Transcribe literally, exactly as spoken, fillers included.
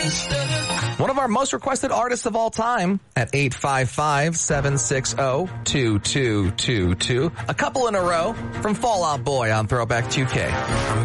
One of our most requested artists of all time at eight five five, seven six zero, two two two two. A couple in a row from Fall Out Boy on Throwback two K.